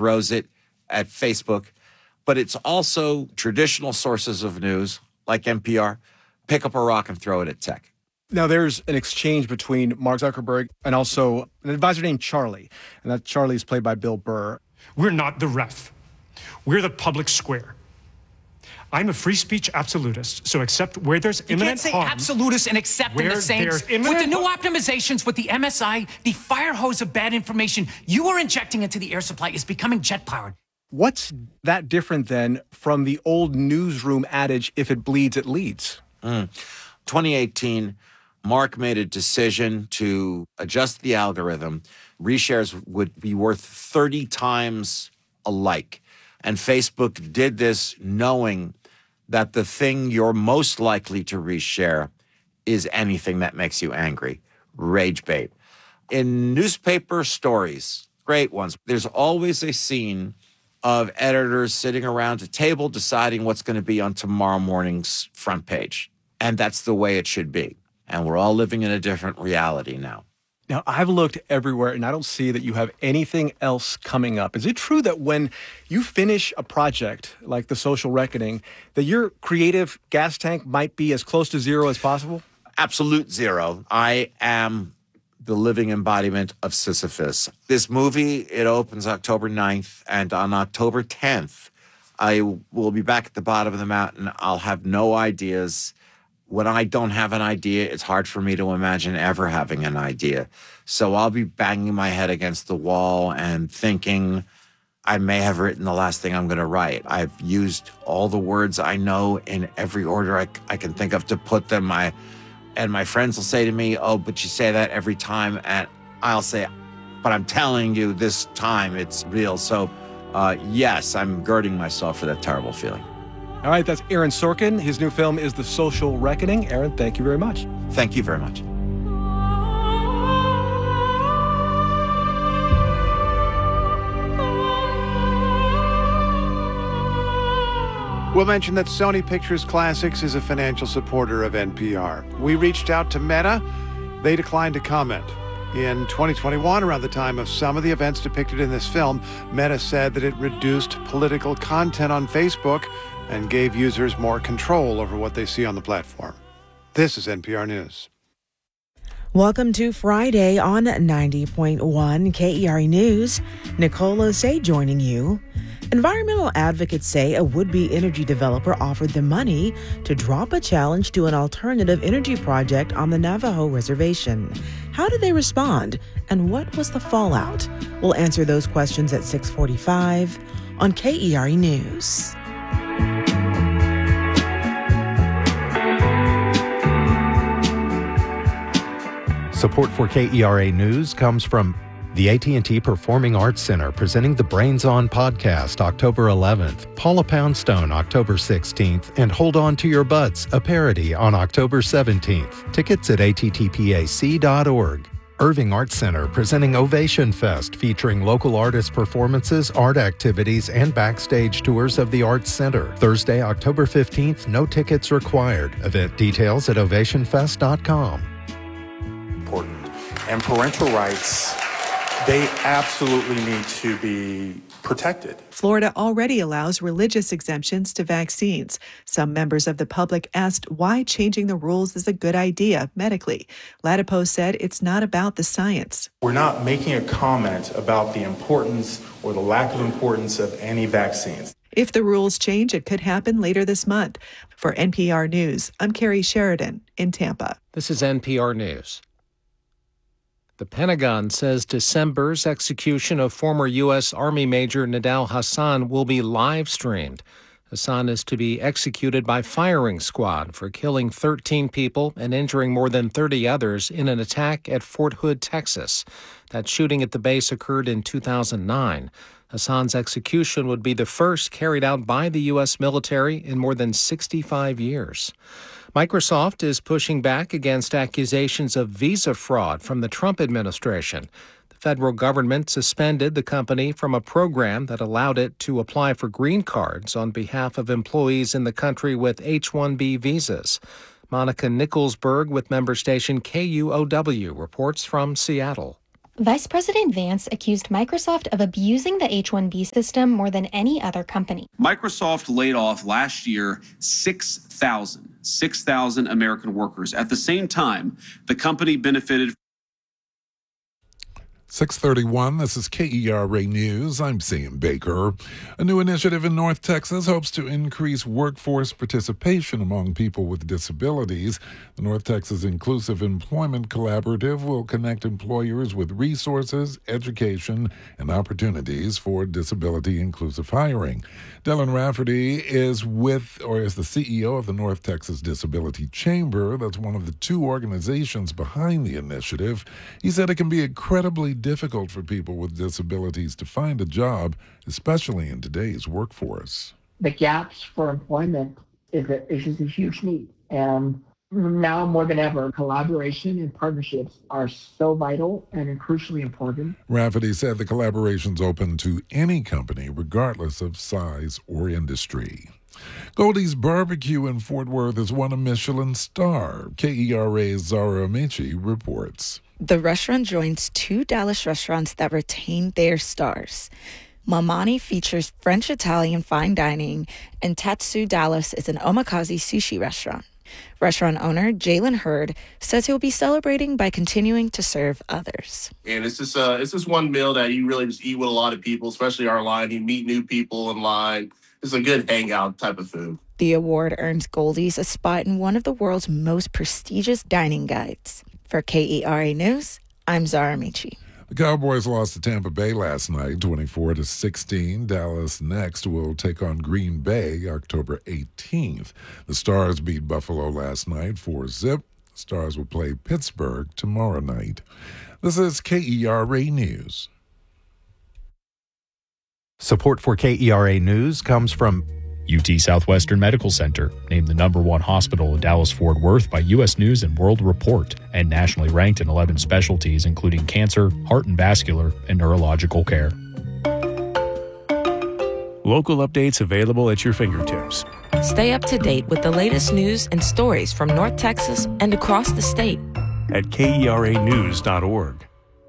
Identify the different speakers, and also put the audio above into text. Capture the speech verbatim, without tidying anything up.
Speaker 1: throws it at Facebook. But it's also traditional sources of news, like N P R, pick up a rock and throw it at tech.
Speaker 2: Now, there's an exchange between Mark Zuckerberg and also an advisor named Charlie. And that Charlie is played by Bill Burr.
Speaker 3: We're not the ref. We're the public square. I'm a free speech absolutist, so except where there's
Speaker 4: you
Speaker 3: imminent
Speaker 4: harm... You
Speaker 3: harm,
Speaker 4: can't say absolutist and accept in the same... With the new optimizations, with the M S I, the fire hose of bad information you are injecting into the air supply is becoming jet-powered.
Speaker 2: What's that different, then, from the old newsroom adage, if it bleeds, it leads?
Speaker 1: Mm. twenty eighteen, Mark made a decision to adjust the algorithm. Reshares would be worth thirty times alike. And Facebook did this knowing that the thing you're most likely to reshare is anything that makes you angry, rage bait. In newspaper stories, great ones, there's always a scene of editors sitting around a table deciding what's going to be on tomorrow morning's front page. And that's the way it should be. And we're all living in a different reality now.
Speaker 2: Now, I've looked everywhere, and I don't see that you have anything else coming up. Is it true that when you finish a project like The Social Reckoning, that your creative gas tank might be as close to zero as possible?
Speaker 1: Absolute zero. I am the living embodiment of Sisyphus. This movie, it opens October ninth, and on October tenth, I will be back at the bottom of the mountain. I'll have no ideas. When I don't have an idea, it's hard for me to imagine ever having an idea. So I'll be banging my head against the wall and thinking I may have written the last thing I'm going to write. I've used all the words I know in every order I, I can think of to put them. I, and my friends will say to me, oh, but you say that every time. And I'll say, but I'm telling you this time it's real. So uh, yes, I'm girding myself for that terrible feeling.
Speaker 2: All right, that's Aaron Sorkin. His new film is The Social Reckoning. Aaron, thank you very much.
Speaker 1: Thank you very much.
Speaker 5: We'll mention that Sony Pictures Classics is a financial supporter of N P R. We reached out to Meta. They declined to comment. In twenty twenty-one, around the time of some of the events depicted in this film, Meta said that it reduced political content on Facebook and gave users more control over what they see on the platform. This is N P R News.
Speaker 6: Welcome to Friday on ninety point one K E R E News. Nicole Osei joining you. Environmental advocates say a would-be energy developer offered them money to drop a challenge to an alternative energy project on the Navajo reservation. How did they respond, and what was the fallout? We'll answer those questions at six forty-five on K E R E News.
Speaker 7: Support for K E R A News comes from the A T and T Performing Arts Center, presenting the Brains On podcast October eleventh, Paula Poundstone October sixteenth, and Hold On to Your Butts, a parody, on October seventeenth. Tickets at A T T P A C dot org. Irving Arts Center, presenting Ovation Fest, featuring local artist performances, art activities, and backstage tours of the Arts Center. Thursday, October fifteenth, no tickets required. Event details at ovation fest dot com.
Speaker 8: Important. And parental rights, they absolutely need to be protected.
Speaker 9: Florida already allows religious exemptions to vaccines. Some members of the public asked why changing the rules is a good idea medically. Latipo said it's not about the science.
Speaker 8: We're not making a comment about the importance or the lack of importance of any vaccines.
Speaker 9: If the rules change, it could happen later this month. For N P R News, I'm Carrie Sheridan in Tampa.
Speaker 10: This is N P R News. The Pentagon says December's execution of former U S. Army Major Nidal Hasan will be live-streamed. Hasan is to be executed by firing squad for killing thirteen people and injuring more than thirty others in an attack at Fort Hood, Texas. That shooting at the base occurred in two thousand nine. Hasan's execution would be the first carried out by the U S military in more than sixty-five years. Microsoft is pushing back against accusations of visa fraud from the Trump administration. The federal government suspended the company from a program that allowed it to apply for green cards on behalf of employees in the country with H one B visas. Monica Nicholsberg with member station K U O W reports from Seattle.
Speaker 11: Vice President Vance accused Microsoft of abusing the H one B system more than any other company.
Speaker 12: Microsoft laid off last year six thousand, six thousand American workers. At the same time, the company benefited.
Speaker 13: six thirty-one, this is K E R A News. I'm Sam Baker. A new initiative in North Texas hopes to increase workforce participation among people with disabilities. The North Texas Inclusive Employment Collaborative will connect employers with resources, education, and opportunities for disability-inclusive hiring. Dylan Rafferty is with, or is the C E O of the North Texas Disability Chamber. That's one of the two organizations behind the initiative. He said it can be incredibly difficult for people with disabilities to find a job, especially in today's workforce.
Speaker 14: The gaps for employment is, a, is just a huge need. And now more than ever, collaboration and partnerships are so vital and crucially important.
Speaker 13: Rafferty said the collaboration's open to any company, regardless of size or industry. Goldie's Barbecue in Fort Worth has won a Michelin star. K E R A's Zara Amici reports.
Speaker 15: The restaurant joins two Dallas restaurants that retained their stars. Mamani features French-Italian fine dining, and Tatsu Dallas is an omakase sushi restaurant. Restaurant owner Jalen Hurd says he'll be celebrating by continuing to serve others.
Speaker 16: And it's just uh, it's just one meal that you really just eat with a lot of people, especially our line. You meet new people in line. It's a good hangout type of food.
Speaker 15: The award earns Goldie's a spot in one of the world's most prestigious dining guides. For K E R A News, I'm Zara Amici.
Speaker 13: The Cowboys lost to Tampa Bay last night, twenty-four to sixteen. Dallas next will take on Green Bay October eighteenth. The Stars beat Buffalo last night four zip. The Stars will play Pittsburgh tomorrow night. This is K E R A News.
Speaker 7: Support for K E R A News comes from
Speaker 17: U T Southwestern Medical Center, named the number one hospital in Dallas-Fort Worth by U S News and World Report, and nationally ranked in eleven specialties, including cancer, heart and vascular, and neurological care.
Speaker 18: Local updates available at your fingertips.
Speaker 6: Stay up to date with the latest news and stories from North Texas and across the state
Speaker 18: at K E R A news dot org.